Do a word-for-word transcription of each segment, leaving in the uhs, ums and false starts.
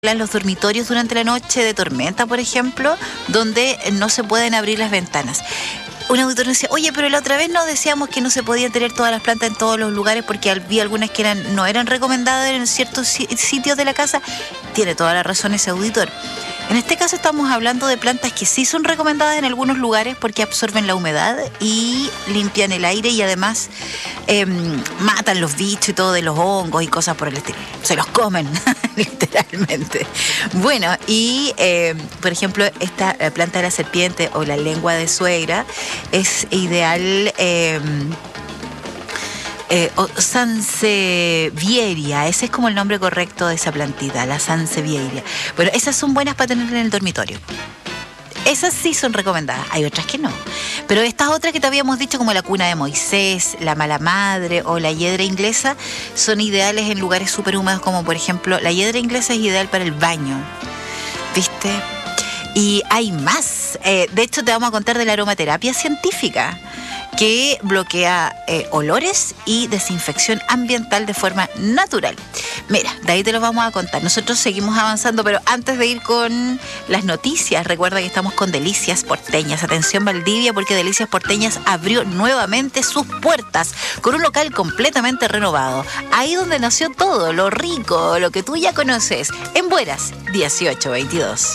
en los dormitorios durante la noche de tormenta, por ejemplo, donde no se pueden abrir las ventanas. Un auditor decía, oye, pero la otra vez nos decíamos que no se podían tener todas las plantas en todos los lugares porque había algunas que eran, no eran recomendadas en ciertos sitios de la casa. Tiene toda la razón ese auditor. En este caso estamos hablando de plantas que sí son recomendadas en algunos lugares porque absorben la humedad y limpian el aire y además eh, matan los bichos y todo de los hongos y cosas por el estilo. Se los comen, literalmente. Bueno, y eh, por ejemplo, esta planta de la serpiente o la lengua de suegra es ideal... Eh, Eh, Sansevieria, ese es como el nombre correcto de esa plantita, la Sansevieria. Bueno, esas son buenas para tener en el dormitorio. Esas sí son recomendadas, hay otras que no. Pero estas otras que te habíamos dicho, como la cuna de Moisés, la mala madre o la hiedra inglesa, son ideales en lugares súper húmedos, como por ejemplo, la hiedra inglesa es ideal para el baño. ¿Viste? Y hay más. Eh, de hecho, te vamos a contar de la aromaterapia científica, que bloquea eh, olores y desinfección ambiental de forma natural. Mira, de ahí te lo vamos a contar. Nosotros seguimos avanzando, pero antes de ir con las noticias, recuerda que estamos con Delicias Porteñas. Atención, Valdivia, porque Delicias Porteñas abrió nuevamente sus puertas con un local completamente renovado. Ahí donde nació todo, lo rico, lo que tú ya conoces. En Bueras, dieciocho veintidós.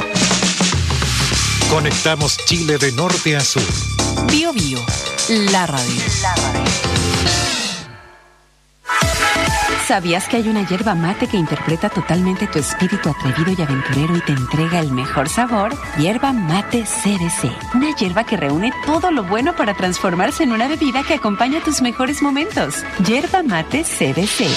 Conectamos Chile de norte a sur. Bio Bio, la radio. La radio. ¿Sabías que hay una yerba mate que interpreta totalmente tu espíritu atrevido y aventurero y te entrega el mejor sabor? Yerba Mate C B C. Una yerba que reúne todo lo bueno para transformarse en una bebida que acompaña tus mejores momentos. Yerba Mate C B C.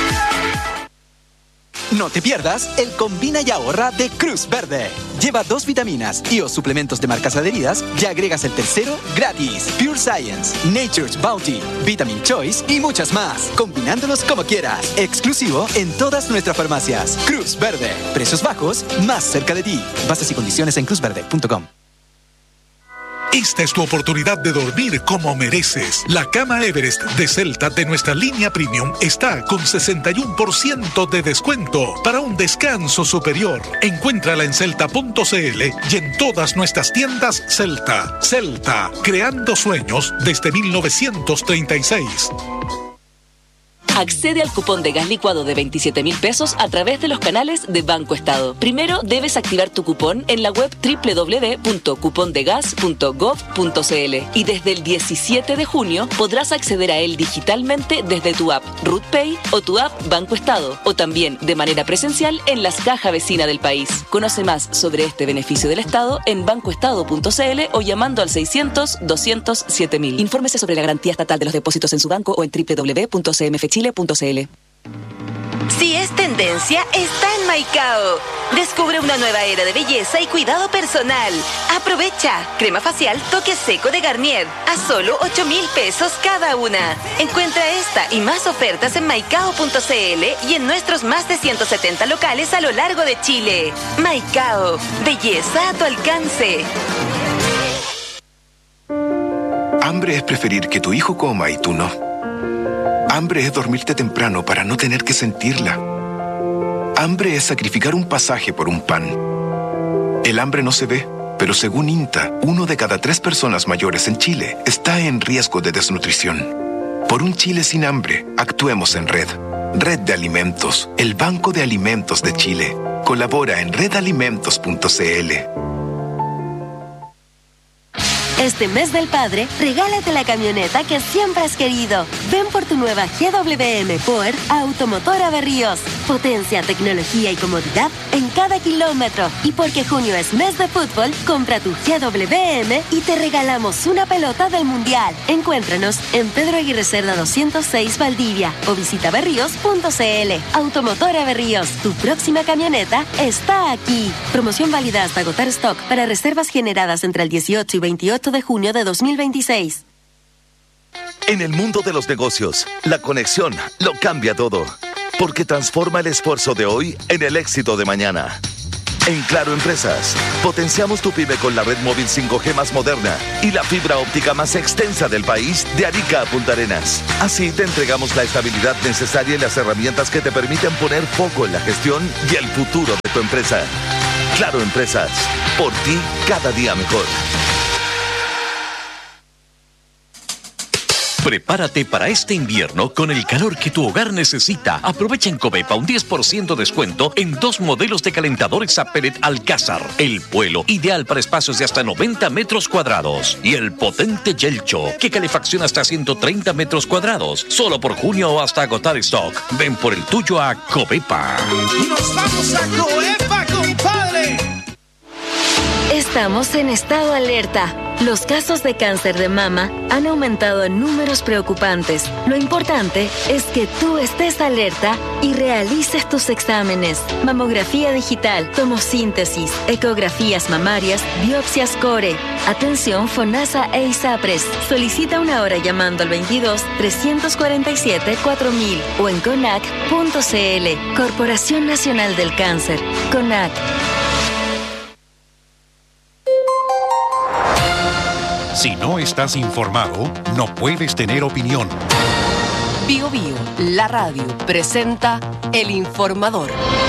No te pierdas el Combina y Ahorra de Cruz Verde. Lleva dos vitaminas y o suplementos de marcas adheridas y agregas el tercero gratis. Pure Science, Nature's Bounty, Vitamin Choice y muchas más. Combinándolos como quieras. Exclusivo en todas nuestras farmacias. Cruz Verde. Precios bajos, más cerca de ti. Bases y condiciones en cruz verde punto com. Esta es tu oportunidad de dormir como mereces. La cama Everest de Celta de nuestra línea Premium está con sesenta y uno por ciento de descuento para un descanso superior. Encuéntrala en celta punto c l y en todas nuestras tiendas Celta. Celta, creando sueños desde mil novecientos treinta y seis. Accede al cupón de gas licuado de veintisiete mil pesos a través de los canales de Banco Estado. Primero debes activar tu cupón en la web doble u doble u doble u punto cupondegas punto gov punto c l y desde el diecisiete de junio podrás acceder a él digitalmente desde tu app RootPay o tu app Banco Estado o también de manera presencial en las cajas vecinas del país. Conoce más sobre este beneficio del Estado en bancoestado punto c l o llamando al seiscientos, doscientos, siete mil. Infórmese sobre la garantía estatal de los depósitos en su banco o en doble u doble u doble u punto c m f chile punto c l. Si es tendencia, está en Maicao. Descubre una nueva era de belleza y cuidado personal. Aprovecha. Crema facial Toque Seco de Garnier a solo ocho mil pesos cada una. Encuentra esta y más ofertas en maicao punto c l y en nuestros más de ciento setenta locales a lo largo de Chile. Maicao. Belleza a tu alcance. Hambre es preferir que tu hijo coma y tú no. Hambre es dormirte temprano para no tener que sentirla. Hambre es sacrificar un pasaje por un pan. El hambre no se ve, pero según INTA, uno de cada tres personas mayores en Chile está en riesgo de desnutrición. Por un Chile sin hambre, actuemos en red. Red de Alimentos, el Banco de Alimentos de Chile. Colabora en red alimentos punto c l. Este mes del padre, regálate la camioneta que siempre has querido. Ven por tu nueva G W M Power Automotora Berríos. Potencia, tecnología y comodidad en cada kilómetro. Y porque junio es mes de fútbol, compra tu G W M y te regalamos una pelota del Mundial. Encuéntranos en Pedro Aguirre Cerda doscientos seis Valdivia o visita berríos punto c l. Automotora Berríos, tu próxima camioneta está aquí. Promoción válida hasta agotar stock para reservas generadas entre el dieciocho y veintiocho de junio de dos mil veintiséis. En el mundo de los negocios, la conexión lo cambia todo, porque transforma el esfuerzo de hoy en el éxito de mañana. En Claro Empresas, potenciamos tu pyme con la red móvil cinco G más moderna y la fibra óptica más extensa del país de Arica a Punta Arenas. Así te entregamos la estabilidad necesaria y las herramientas que te permiten poner foco en la gestión y el futuro de tu empresa. Claro Empresas, por ti cada día mejor. Prepárate para este invierno con el calor que tu hogar necesita. Aprovecha en Covepa un diez por ciento descuento en dos modelos de calentadores a pellet Alcázar. El Puelo, ideal para espacios de hasta noventa metros cuadrados. Y el potente Yelcho, que calefacciona hasta ciento treinta metros cuadrados. Solo por junio o hasta agotar stock. Ven por el tuyo a Covepa. ¡Nos vamos a Covepa, compadre! Estamos en estado alerta. Los casos de cáncer de mama han aumentado en números preocupantes. Lo importante es que tú estés alerta y realices tus exámenes. Mamografía digital, tomosíntesis, ecografías mamarias, biopsias core. Atención FONASA e ISAPRES. Solicita una hora llamando al veintidós, trescientos cuarenta y siete, cuatro mil o en conac punto cl. Corporación Nacional del Cáncer. CONAC. Si no estás informado, no puedes tener opinión. Bio Bio, la radio, presenta El Informador.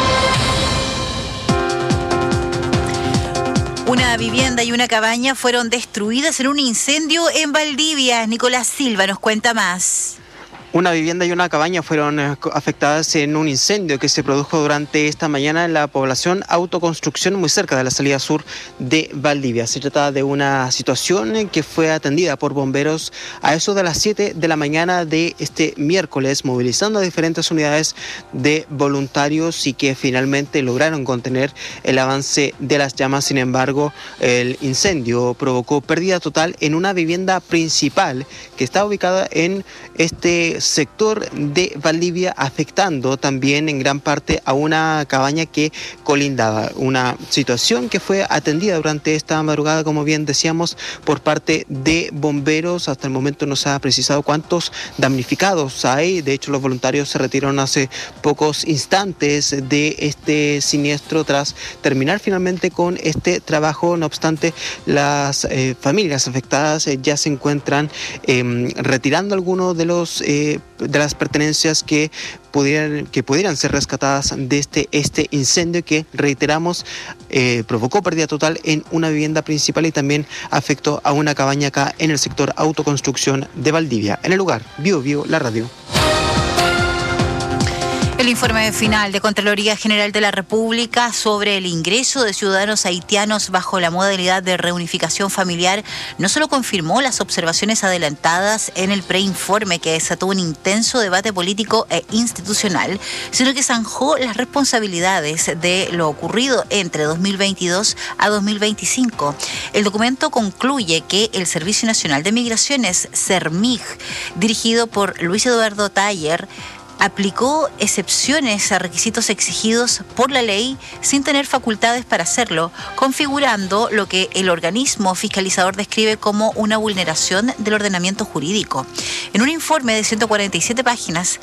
Una vivienda y una cabaña fueron destruidas en un incendio en Valdivia. Nicolás Silva nos cuenta más. Una vivienda y una cabaña fueron afectadas en un incendio que se produjo durante esta mañana en la población Autoconstrucción, muy cerca de la salida sur de Valdivia. Se trata de una situación que fue atendida por bomberos a eso de las siete de la mañana de este miércoles, movilizando a diferentes unidades de voluntarios y que finalmente lograron contener el avance de las llamas. Sin embargo, el incendio provocó pérdida total en una vivienda principal que está ubicada en este sector de Valdivia, afectando también en gran parte a una cabaña que colindaba. Una situación que fue atendida durante esta madrugada, como bien decíamos, por parte de bomberos. Hasta el momento no se ha precisado cuántos damnificados hay. De hecho, los voluntarios se retiraron hace pocos instantes de este siniestro tras terminar finalmente con este trabajo. No obstante, las eh, familias afectadas eh, ya se encuentran eh, retirando algunos de los eh, de las pertenencias que pudieran, que pudieran ser rescatadas de este, este incendio que, reiteramos, eh, provocó pérdida total en una vivienda principal y también afectó a una cabaña acá en el sector Autoconstrucción de Valdivia. En el lugar, Bio Bio, la radio. El informe final de Contraloría General de la República sobre el ingreso de ciudadanos haitianos bajo la modalidad de reunificación familiar no solo confirmó las observaciones adelantadas en el preinforme que desató un intenso debate político e institucional, sino que zanjó las responsabilidades de lo ocurrido entre dos mil veintidós a dos mil veinticinco. El documento concluye que el Servicio Nacional de Migraciones, SERMIG, dirigido por Luis Eduardo Taller, aplicó excepciones a requisitos exigidos por la ley sin tener facultades para hacerlo, configurando lo que el organismo fiscalizador describe como una vulneración del ordenamiento jurídico. En un informe de ciento cuarenta y siete páginas,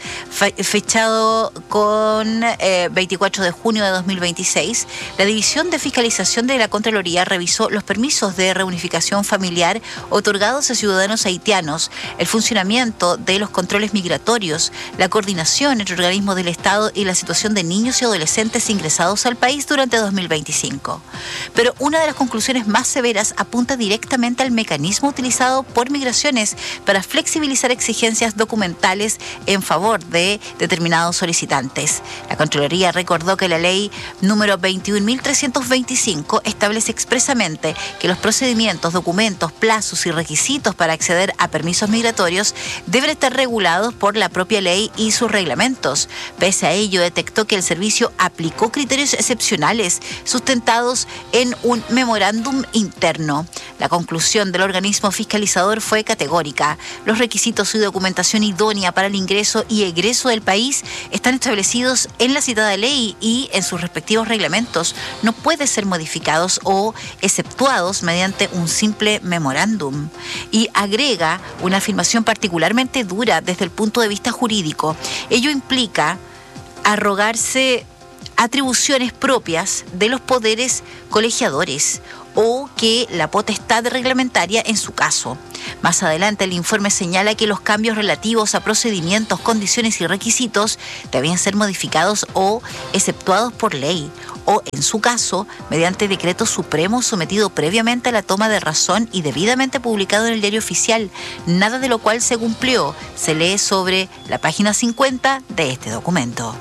fechado con eh, veinticuatro de junio de dos mil veintiséis, la División de Fiscalización de la Contraloría revisó los permisos de reunificación familiar otorgados a ciudadanos haitianos, el funcionamiento de los controles migratorios, la coordinación entre organismos del Estado y la situación de niños y adolescentes ingresados al país durante dos mil veinticinco. Pero una de las conclusiones más severas apunta directamente al mecanismo utilizado por Migraciones para flexibilizar exigencias documentales en favor de determinados solicitantes. La Contraloría recordó que la ley número veintiún mil trescientos veinticinco establece expresamente que los procedimientos, documentos, plazos y requisitos para acceder a permisos migratorios deben estar regulados por la propia ley y sus reglamentos. Pese a ello, detectó que el servicio aplicó criterios excepcionales sustentados en un memorándum interno. La conclusión del organismo fiscalizador fue categórica. Los requisitos y documentación idónea para el ingreso y egreso del país están establecidos en la citada ley y en sus respectivos reglamentos. No pueden ser modificados o exceptuados mediante un simple memorándum. Y agrega una afirmación particularmente dura desde el punto de vista jurídico. Ello implica arrogarse atribuciones propias de los poderes colegiadores o que la potestad reglamentaria en su caso. Más adelante el informe señala que los cambios relativos a procedimientos, condiciones y requisitos debían ser modificados o exceptuados por ley o, en su caso, mediante decreto supremo sometido previamente a la toma de razón y debidamente publicado en el diario oficial, nada de lo cual se cumplió. Se lee sobre la página cincuenta de este documento.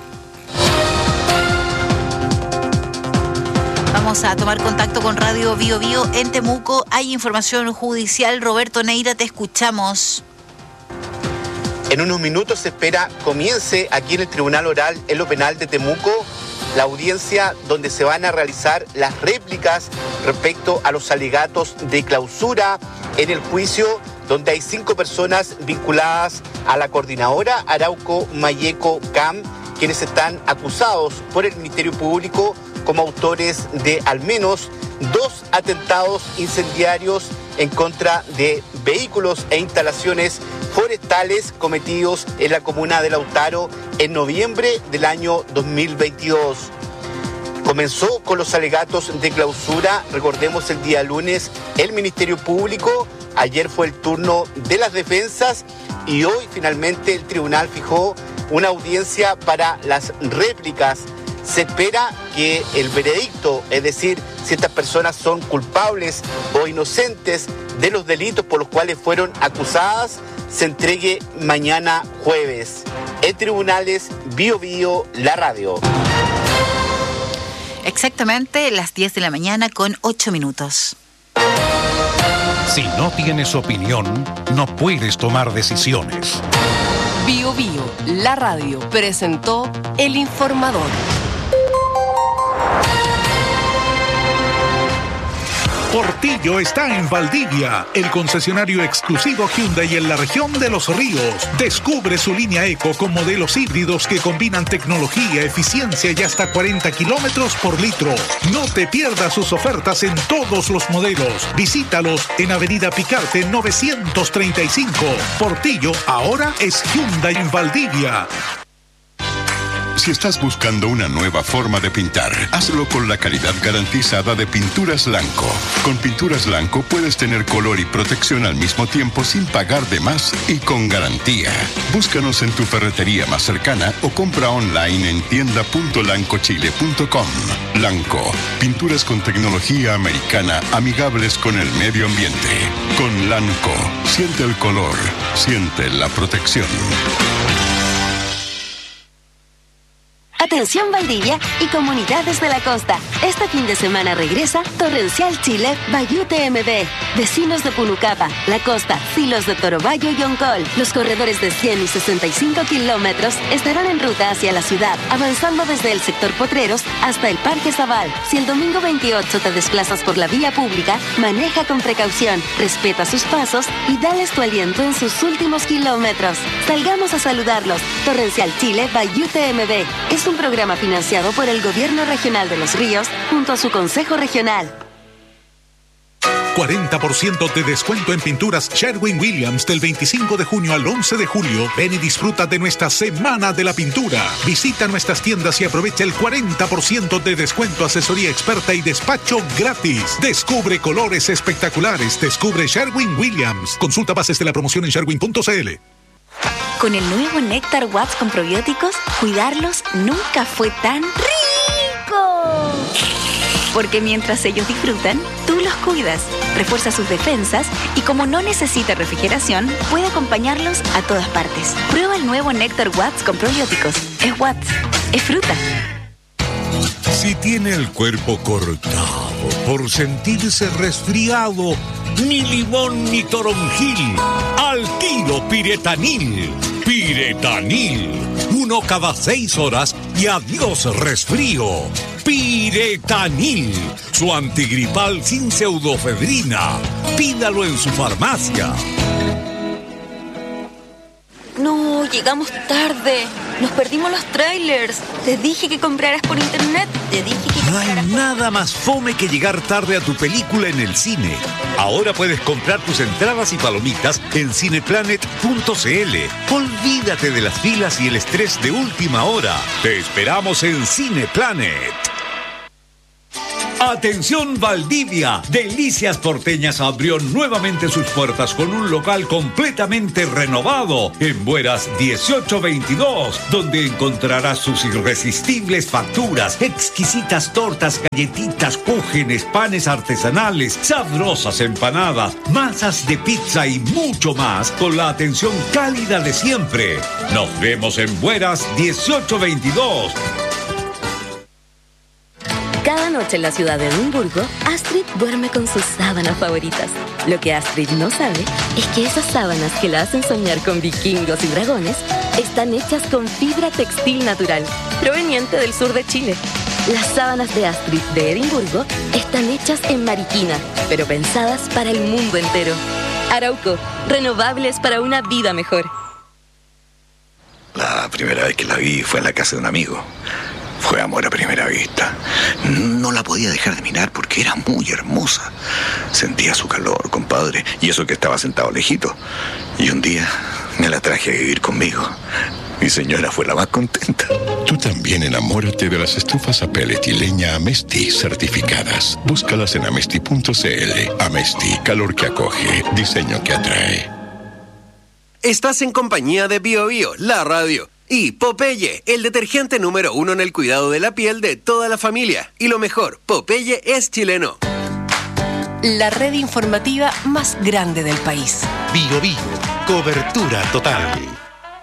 Vamos a tomar contacto con Radio Bio Bio en Temuco. Hay información judicial. Roberto Neira, te escuchamos. En unos minutos se espera comience aquí en el Tribunal Oral en lo Penal de Temuco la audiencia donde se van a realizar las réplicas respecto a los alegatos de clausura en el juicio donde hay cinco personas vinculadas a la coordinadora Arauco Mayeco Cam, quienes están acusados por el Ministerio Público como autores de al menos dos atentados incendiarios en contra de vehículos e instalaciones forestales cometidos en la comuna de Lautaro en noviembre del año dos mil veintidós. Comenzó con los alegatos de clausura, recordemos el día lunes, el Ministerio Público, ayer fue el turno de las defensas y hoy finalmente el tribunal fijó una audiencia para las réplicas. Se espera que el veredicto, es decir, si estas personas son culpables o inocentes de los delitos por los cuales fueron acusadas, se entregue mañana jueves. En Tribunales Bio Bio, la radio. Exactamente las diez de la mañana con ocho minutos. Si no tienes opinión, no puedes tomar decisiones. Bio Bio, la radio, presentó El Informador. Portillo está en Valdivia, el concesionario exclusivo Hyundai en la región de Los Ríos. Descubre su línea Eco con modelos híbridos que combinan tecnología, eficiencia y hasta cuarenta kilómetros por litro. No te pierdas sus ofertas en todos los modelos. Visítalos en Avenida Picarte novecientos treinta y cinco. Portillo ahora es Hyundai en Valdivia. Si estás buscando una nueva forma de pintar, hazlo con la calidad garantizada de Pinturas Lanco. Con Pinturas Lanco puedes tener color y protección al mismo tiempo sin pagar de más y con garantía. Búscanos en tu ferretería más cercana o compra online en tienda punto lanco chile punto com. Lanco, pinturas con tecnología americana amigables con el medio ambiente. Con Lanco, siente el color, siente la protección. Atención Valdivia y comunidades de la costa. Este fin de semana regresa Torrencial Chile Bayú T M B. Vecinos de Punucapa, La Costa, Silos de Torobayo y Oncol. Los corredores de cien y sesenta y cinco kilómetros estarán en ruta hacia la ciudad, avanzando desde el sector Potreros hasta el Parque Zabal. Si el domingo veintiocho te desplazas por la vía pública, maneja con precaución, respeta sus pasos y dales tu aliento en sus últimos kilómetros. Salgamos a saludarlos. Torrencial Chile Bayú T M B es un programa financiado por el Gobierno Regional de Los Ríos junto a su Consejo Regional. cuarenta por ciento de descuento en pinturas Sherwin-Williams del veinticinco de junio al once de julio. Ven y disfruta de nuestra Semana de la Pintura. Visita nuestras tiendas y aprovecha el cuarenta por ciento de descuento, asesoría experta y despacho gratis. Descubre colores espectaculares. Descubre Sherwin-Williams. Consulta bases de la promoción en sherwin punto c l. Con el nuevo Néctar Watts con probióticos, cuidarlos nunca fue tan rico. Porque mientras ellos disfrutan, tú los cuidas, refuerza sus defensas y como no necesita refrigeración, puede acompañarlos a todas partes. Prueba el nuevo Néctar Watts con probióticos. Es Watts, es fruta. Si tiene el cuerpo cortado por sentirse resfriado, ni limón ni toronjil, al tiro Piretanil. Piretanil, uno cada seis horas y adiós resfrío. Piretanil, su antigripal sin pseudofedrina. Pídalo en su farmacia. No, llegamos tarde. Nos perdimos los trailers. Te dije que compraras por internet. Te dije que No hay compraras por... nada más fome que llegar tarde a tu película en el cine. Ahora puedes comprar tus entradas y palomitas en cineplanet punto c l. Olvídate de las filas y el estrés de última hora. Te esperamos en Cineplanet. Atención Valdivia, Delicias Porteñas abrió nuevamente sus puertas con un local completamente renovado en Bueras dieciocho veintidós, donde encontrarás sus irresistibles facturas, exquisitas tortas, galletitas, cúgenes, panes artesanales, sabrosas empanadas, masas de pizza y mucho más con la atención cálida de siempre. Nos vemos en Bueras dieciocho veintidós. Cada noche en la ciudad de Edimburgo, Astrid duerme con sus sábanas favoritas. Lo que Astrid no sabe es que esas sábanas que la hacen soñar con vikingos y dragones están hechas con fibra textil natural, proveniente del sur de Chile. Las sábanas de Astrid de Edimburgo están hechas en Mariquina, pero pensadas para el mundo entero. Arauco, renovables para una vida mejor. La primera vez que la vi fue en la casa de un amigo. Fue amor a primera vista. No la podía dejar de mirar porque era muy hermosa. Sentía su calor, compadre, y eso que estaba sentado lejito. Y un día me la traje a vivir conmigo. Mi señora fue la más contenta. Tú también enamórate de las estufas a pellet y leña Amesti certificadas. Búscalas en amesti punto c l. Amesti, calor que acoge, diseño que atrae. Estás en compañía de Bio Bio, la radio. Y Popeye, el detergente número uno en el cuidado de la piel de toda la familia. Y lo mejor, Popeye es chileno. La red informativa más grande del país. Bio Bio, cobertura total.